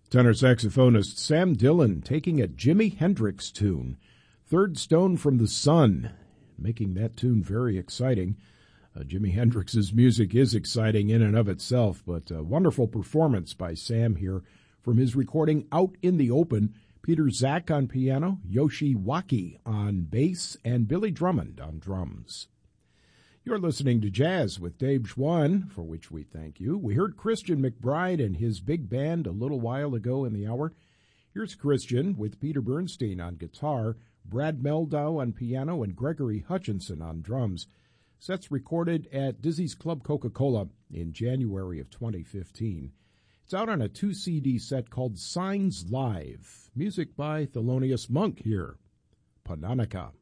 Tenor saxophonist Sam Dillon taking a Jimi Hendrix tune, Third Stone from the Sun, making that tune very exciting. Jimi Hendrix's music is exciting in and of itself, but a wonderful performance by Sam here from his recording Out in the Open. Peter Zach on piano, Yoshi Waki on bass, and Billy Drummond on drums. You're listening to Jazz with Dave Schwann, for which we thank you. We heard Christian McBride and his big band a little while ago in the hour. Here's Christian with Peter Bernstein on guitar, Brad Meldau on piano, and Gregory Hutchinson on drums. Sets recorded at Dizzy's Club Coca-Cola in January of 2015. It's out on a 2-CD set called Signs Live. Music by Thelonious Monk here. Pananica.